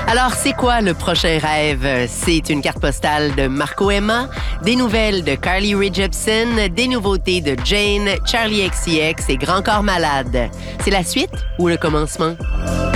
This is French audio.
Alors, c'est quoi le prochain rêve? C'est une carte postale de Marco Emma, des nouvelles de Carly Rae Jepsen, des nouveautés de Jane, Charlie XCX et Grand Corps Malade. C'est la suite ou le commencement?